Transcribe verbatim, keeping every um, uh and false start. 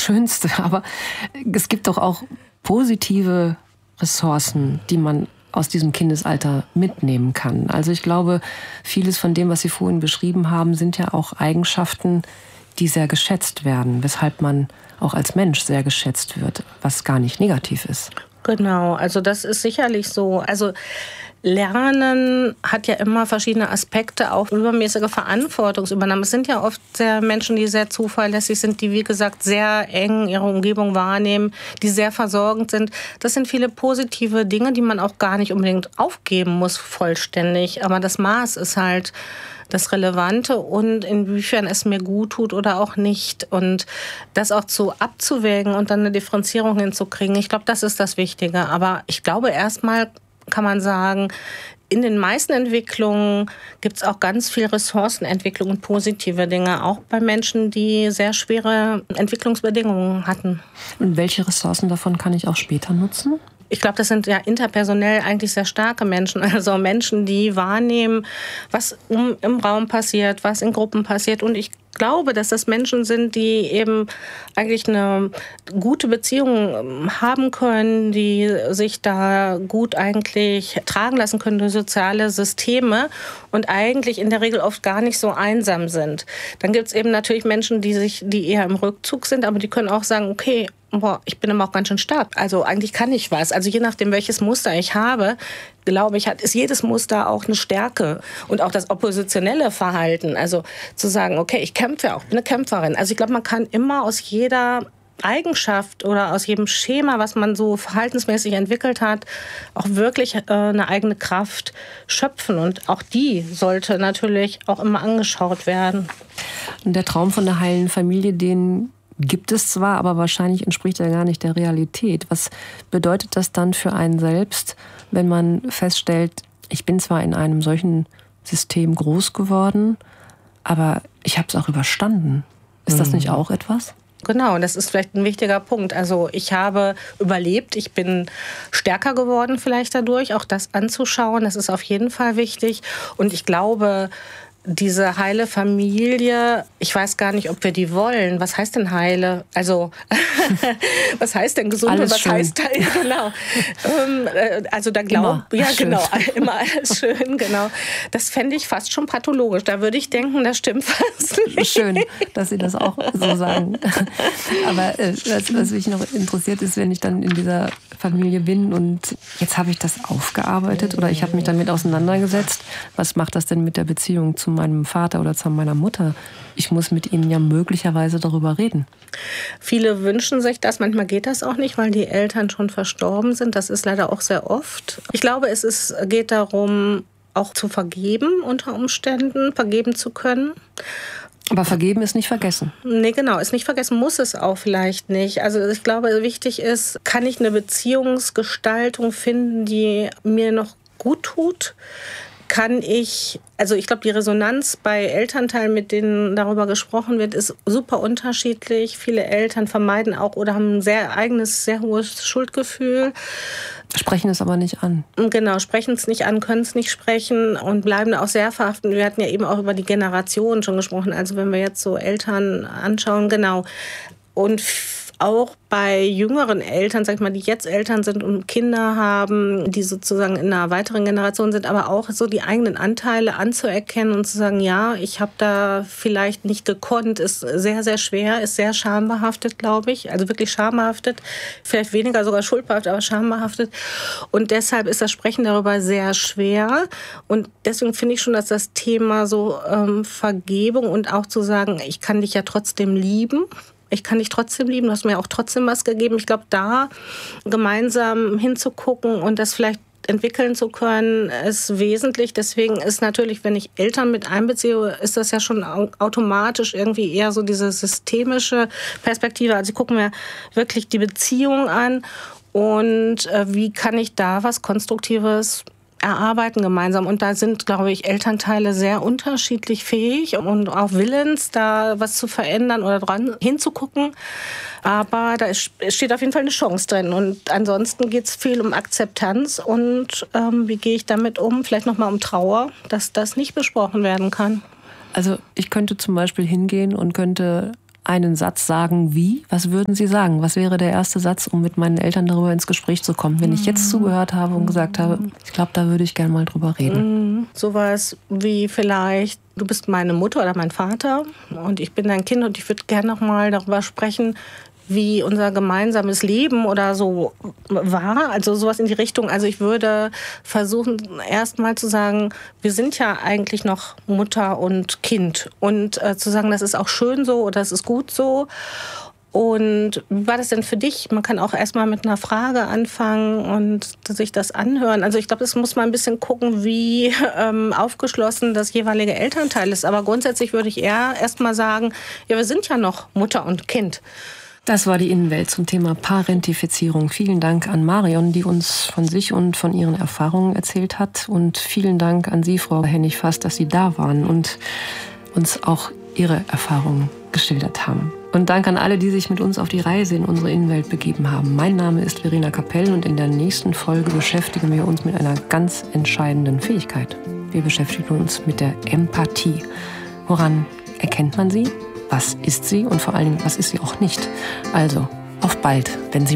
Schönste. Aber es gibt doch auch positive Ressourcen, die man aus diesem Kindesalter mitnehmen kann. Also ich glaube, vieles von dem, was Sie vorhin beschrieben haben, sind ja auch Eigenschaften, die sehr geschätzt werden, weshalb man auch als Mensch sehr geschätzt wird, was gar nicht negativ ist. Genau, also das ist sicherlich so. Also Lernen hat ja immer verschiedene Aspekte, auch übermäßige Verantwortungsübernahme. Es sind ja oft sehr Menschen, die sehr zuverlässig sind, die, wie gesagt, sehr eng ihre Umgebung wahrnehmen, die sehr versorgend sind. Das sind viele positive Dinge, die man auch gar nicht unbedingt aufgeben muss, vollständig. Aber das Maß ist halt das Relevante und inwiefern es mir gut tut oder auch nicht. Und das auch zu abzuwägen und dann eine Differenzierung hinzukriegen, ich glaube, das ist das Wichtige. Aber ich glaube, erstmal kann man sagen, in den meisten Entwicklungen gibt es auch ganz viel Ressourcenentwicklung und positive Dinge, auch bei Menschen, die sehr schwere Entwicklungsbedingungen hatten. Und welche Ressourcen davon kann ich auch später nutzen? Ich glaube, das sind ja interpersonell eigentlich sehr starke Menschen, also Menschen, die wahrnehmen, was um, im Raum passiert, was in Gruppen passiert. Und ich glaube, dass das Menschen sind, die eben eigentlich eine gute Beziehung haben können, die sich da gut eigentlich tragen lassen können durch soziale Systeme und eigentlich in der Regel oft gar nicht so einsam sind. Dann gibt es eben natürlich Menschen, die sich, die eher im Rückzug sind, aber die können auch sagen, okay, boah, ich bin immer auch ganz schön stark. Also eigentlich kann ich was. Also je nachdem, welches Muster ich habe, glaube ich, hat, ist jedes Muster auch eine Stärke. Und auch das oppositionelle Verhalten. Also zu sagen, okay, ich kämpfe auch, ich bin eine Kämpferin. Also ich glaube, man kann immer aus jeder Eigenschaft oder aus jedem Schema, was man so verhaltensmäßig entwickelt hat, auch wirklich äh, eine eigene Kraft schöpfen. Und auch die sollte natürlich auch immer angeschaut werden. Und der Traum von der heilen Familie, den gibt es zwar, aber wahrscheinlich entspricht er gar nicht der Realität. Was bedeutet das dann für einen selbst, wenn man feststellt, ich bin zwar in einem solchen System groß geworden, aber ich habe es auch überstanden. Ist das nicht auch etwas? Genau, das ist vielleicht ein wichtiger Punkt. Also ich habe überlebt, ich bin stärker geworden vielleicht dadurch, auch das anzuschauen, das ist auf jeden Fall wichtig. Und ich glaube, diese heile Familie, ich weiß gar nicht, ob wir die wollen. Was heißt denn heile? Also, was heißt denn gesund alles und was schön. heißt heile? Genau. ähm, also da glaube ja schön. genau, immer alles schön, genau. Das fände ich fast schon pathologisch. Da würde ich denken, das stimmt fast nicht. Schön, dass Sie das auch so sagen. Aber äh, was, was mich noch interessiert ist, wenn ich dann in dieser Familie bin und jetzt habe ich das aufgearbeitet oder ich habe mich damit auseinandergesetzt. Was macht das denn mit der Beziehung zu meinem Vater oder zu meiner Mutter? Ich muss mit ihnen ja möglicherweise darüber reden. Viele wünschen sich das, manchmal geht das auch nicht, weil die Eltern schon verstorben sind. Das ist leider auch sehr oft. Ich glaube, es ist, geht darum, auch zu vergeben unter Umständen, vergeben zu können. Aber vergeben ist nicht vergessen. Nee, genau, ist nicht vergessen, muss es auch vielleicht nicht. Also ich glaube, wichtig ist, kann ich eine Beziehungsgestaltung finden, die mir noch gut tut? Kann ich, also ich glaube, die Resonanz bei Elternteilen, mit denen darüber gesprochen wird, ist super unterschiedlich. Viele Eltern vermeiden auch oder haben ein sehr eigenes, sehr hohes Schuldgefühl. Sprechen es aber nicht an. Genau, sprechen es nicht an, können es nicht sprechen und bleiben da auch sehr verhaftet. Wir hatten ja eben auch über die Generation schon gesprochen. Also wenn wir jetzt so Eltern anschauen, genau. Und auch bei jüngeren Eltern, sag ich mal, die jetzt Eltern sind und Kinder haben, die sozusagen in einer weiteren Generation sind, aber auch so die eigenen Anteile anzuerkennen und zu sagen, ja, ich habe da vielleicht nicht gekonnt, ist sehr, sehr schwer, ist sehr schambehaftet, glaube ich. Also wirklich schambehaftet, vielleicht weniger sogar schuldbehaftet, aber schambehaftet. Und deshalb ist das Sprechen darüber sehr schwer. Und deswegen finde ich schon, dass das Thema so ähm, Vergebung und auch zu sagen, ich kann dich ja trotzdem lieben, ich kann dich trotzdem lieben, du hast mir auch trotzdem was gegeben. Ich glaube, da gemeinsam hinzugucken und das vielleicht entwickeln zu können, ist wesentlich. Deswegen ist natürlich, wenn ich Eltern mit einbeziehe, ist das ja schon automatisch irgendwie eher so diese systemische Perspektive. Also ich gucke mir wirklich die Beziehung an und äh, wie kann ich da was Konstruktives erarbeiten gemeinsam. Und da sind, glaube ich, Elternteile sehr unterschiedlich fähig und auch willens, da was zu verändern oder dran hinzugucken. Aber da steht auf jeden Fall eine Chance drin. Und ansonsten geht es viel um Akzeptanz und ähm, wie gehe ich damit um? Vielleicht nochmal um Trauer, dass das nicht besprochen werden kann. Also ich könnte zum Beispiel hingehen und könnte einen Satz sagen wie, was würden Sie sagen? Was wäre der erste Satz, um mit meinen Eltern darüber ins Gespräch zu kommen? Wenn ich jetzt zugehört habe und gesagt habe, ich glaube, da würde ich gerne mal drüber reden. Sowas wie vielleicht, du bist meine Mutter oder mein Vater und ich bin dein Kind und ich würde gerne noch mal darüber sprechen, wie unser gemeinsames Leben oder so war, also sowas in die Richtung. Also ich würde versuchen, erst mal zu sagen, wir sind ja eigentlich noch Mutter und Kind und äh, zu sagen, das ist auch schön so oder das ist gut so. Und wie war das denn für dich? Man kann auch erst mal mit einer Frage anfangen und sich das anhören. Also ich glaube, das muss man ein bisschen gucken, wie ähm, aufgeschlossen das jeweilige Elternteil ist. Aber grundsätzlich würde ich eher erst mal sagen, ja, wir sind ja noch Mutter und Kind. Das war die Innenwelt zum Thema Parentifizierung. Vielen Dank an Marion, die uns von sich und von ihren Erfahrungen erzählt hat. Und vielen Dank an Sie, Frau Hennig-Fass, dass Sie da waren und uns auch Ihre Erfahrungen geschildert haben. Und Dank an alle, die sich mit uns auf die Reise in unsere Innenwelt begeben haben. Mein Name ist Verena Kapell und in der nächsten Folge beschäftigen wir uns mit einer ganz entscheidenden Fähigkeit. Wir beschäftigen uns mit der Empathie. Woran erkennt man sie? Was ist sie und vor allen Dingen, was ist sie auch nicht? Also, auf bald, wenn Sie